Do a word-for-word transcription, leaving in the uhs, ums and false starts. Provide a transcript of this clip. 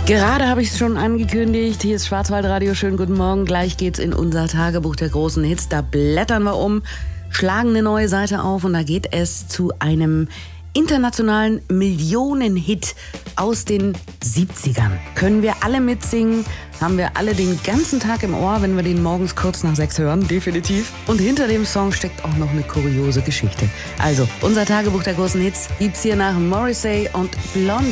Gerade habe ich es schon angekündigt. Hier ist Schwarzwaldradio. Schönen guten Morgen. Gleich geht's in unser Tagebuch der großen Hits. Da blättern wir um, schlagen eine neue Seite auf und da geht es zu einem internationalen Millionenhit aus den siebzigern. Können wir alle mitsingen, haben wir alle den ganzen Tag im Ohr, wenn wir den morgens kurz nach sechs hören, definitiv. Und hinter dem Song steckt auch noch eine kuriose Geschichte. Also, unser Tagebuch der großen Hits gibt's hier nach Morrissey und Blondie.